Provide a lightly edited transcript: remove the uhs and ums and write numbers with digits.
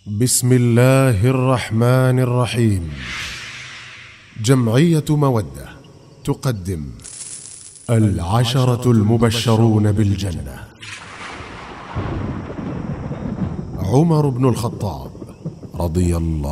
بسم الله الرحمن الرحيم. جمعية مودة تقدم 10 المبشرون بالجنة. عمر بن الخطاب رضي الله